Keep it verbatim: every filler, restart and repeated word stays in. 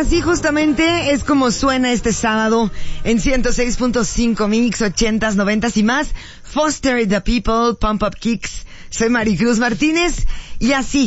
así justamente es como suena este sábado en ciento seis punto cinco Mix, ochentas, noventas y más. Foster the People, Pump Up Kicks. Soy Maricruz Martínez y así,